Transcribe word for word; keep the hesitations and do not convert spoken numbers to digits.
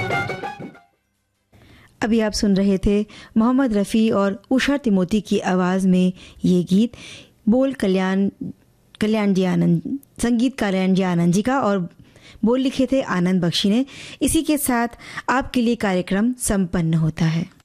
अभी आप सुन रहे थे मोहम्मद रफ़ी और उषा तिमोती की आवाज़ में ये गीत। बोल कल्याण कल्याण जी आनंद, संगीत कल्याण जी आनंद जी का, और बोल लिखे थे आनंद बख्शी ने। इसी के साथ आपके लिए कार्यक्रम संपन्न होता है।